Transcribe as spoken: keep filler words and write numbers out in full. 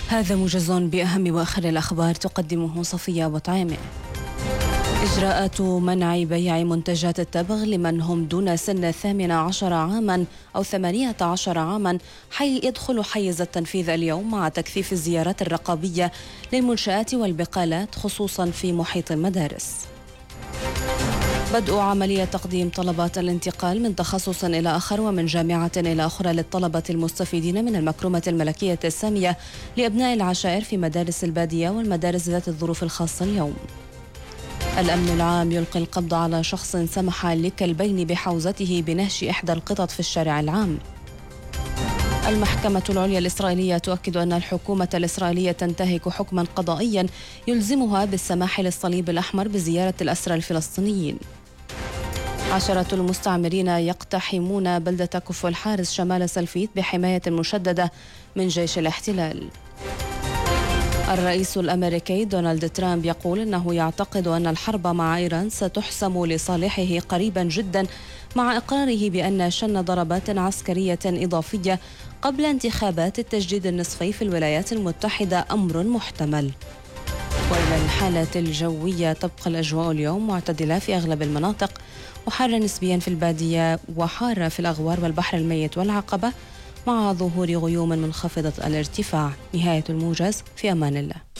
هذا موجز بأهم وآخر الأخبار تقدمه صفية بطعيمة. إجراءات منع بيع منتجات التبغ لمن هم دون سن الثامن عشر عاما أو ثمانية عشر عاما حي يدخل حيز التنفيذ اليوم، مع تكثيف الزيارات الرقابية للمنشآت والبقالات خصوصا في محيط المدارس. بدء عملية تقديم طلبات الانتقال من تخصص إلى آخر ومن جامعة إلى أخرى للطلبة المستفيدين من المكرمة الملكية السامية لأبناء العشائر في مدارس البادية والمدارس ذات الظروف الخاصة اليوم. الأمن العام يلقي القبض على شخص سمح لكلبين بحوزته بنهش إحدى القطط في الشارع العام. المحكمة العليا الإسرائيلية تؤكد أن الحكومة الإسرائيلية تنتهك حكما قضائيا يلزمها بالسماح للصليب الأحمر بزيارة الأسرى الفلسطينيين. عشرة المستعمرين يقتحمون بلدة كفر الحارس شمال سلفيت بحماية مشددة من جيش الاحتلال. الرئيس الأمريكي دونالد ترامب يقول أنه يعتقد أن الحرب مع إيران ستحسم لصالحه قريبا جدا، مع إقراره بأن شن ضربات عسكرية إضافية قبل انتخابات التجديد النصفي في الولايات المتحدة أمر محتمل. وإلى الحالة الجوية، تبقى الأجواء اليوم معتدلة في أغلب المناطق، وحارة نسبيا في البادية، وحارة في الأغوار والبحر الميت والعقبة، مع ظهور غيوم منخفضة الارتفاع. نهاية الموجز، في أمان الله.